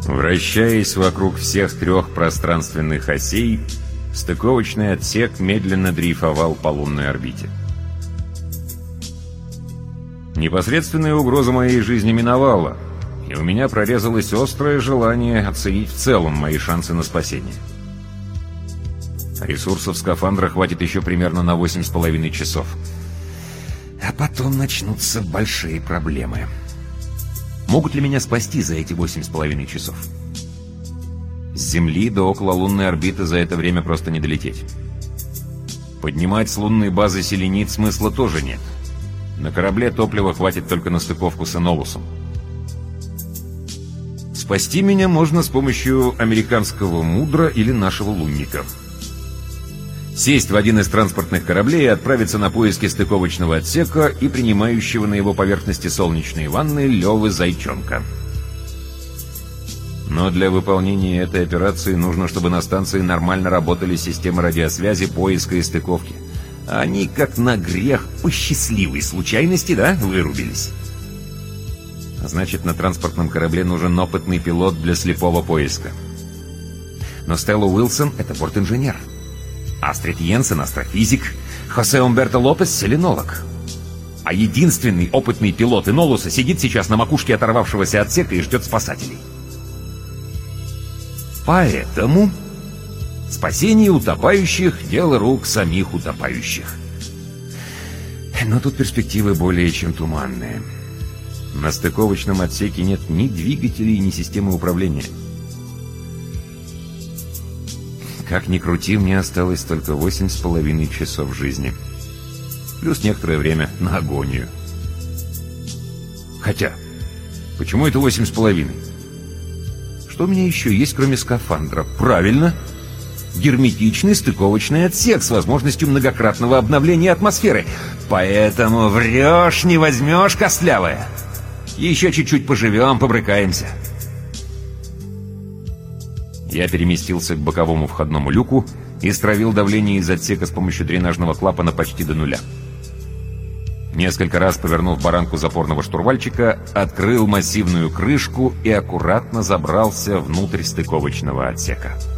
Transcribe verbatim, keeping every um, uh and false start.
Вращаясь вокруг всех трех пространственных осей, стыковочный отсек медленно дрейфовал по лунной орбите. Непосредственная угроза моей жизни миновала, и у меня прорезалось острое желание оценить в целом мои шансы на спасение. Ресурсов скафандра хватит еще примерно на восемь с половиной часов. А потом начнутся большие проблемы. Могут ли меня спасти за эти восемь с половиной часов? С Земли до окололунной орбиты за это время просто не долететь. Поднимать с лунной базы селенит смысла тоже нет. На корабле топлива хватит только на стыковку с Энолусом. Спасти меня можно с помощью американского мудра или нашего лунника. Сесть в один из транспортных кораблей и отправиться на поиски стыковочного отсека и принимающего на его поверхности солнечные ванны Лёвы Зайчонка. Но для выполнения этой операции нужно, чтобы на станции нормально работали системы радиосвязи, поиска и стыковки. Они, как на грех, по счастливой случайности, да, вырубились. Значит, на транспортном корабле нужен опытный пилот для слепого поиска. Но Стелла Уилсон — это бортинженер. Астрид Йенсен — астрофизик, Хосе Умберто Лопес — селенолог. А единственный опытный пилот Энолуса сидит сейчас на макушке оторвавшегося отсека и ждет спасателей. Поэтому спасение утопающих — дело рук самих утопающих. Но тут перспективы более чем туманные. На стыковочном отсеке нет ни двигателей, ни системы управления. Как ни крути, мне осталось только восемь с половиной часов жизни. Плюс некоторое время на агонию. Хотя, почему это восемь с половиной? Что у меня еще есть, кроме скафандра? Правильно! Герметичный стыковочный отсек с возможностью многократного обновления атмосферы. Поэтому врешь, не возьмешь, костлявая. Еще чуть-чуть поживем, побрыкаемся. Я переместился к боковому входному люку и стравил давление из отсека с помощью дренажного клапана почти до нуля. Несколько раз повернув баранку запорного штурвальчика, открыл массивную крышку и аккуратно забрался внутрь стыковочного отсека.